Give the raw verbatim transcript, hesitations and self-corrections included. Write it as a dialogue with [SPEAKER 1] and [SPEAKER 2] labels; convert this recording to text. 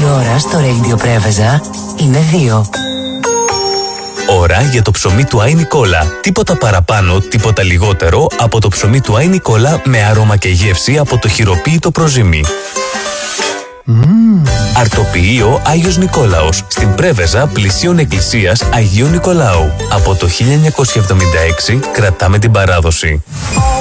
[SPEAKER 1] ώρα στο Radio Πρέβεζα είναι δύο.
[SPEAKER 2] Ώρα για το ψωμί του Άι Νικόλα. Τίποτα παραπάνω, τίποτα λιγότερο από το ψωμί του Άι Νικόλα με άρωμα και γεύση από το χειροποίητο προζύμι.
[SPEAKER 1] Mm.
[SPEAKER 2] Αρτοποιείο Άγιος Νικόλαος, στην Πρέβεζα πλησίον εκκλησίας Αγίου Νικολάου. Από το χίλια εννιακόσια εβδομήντα έξι κρατάμε την παράδοση.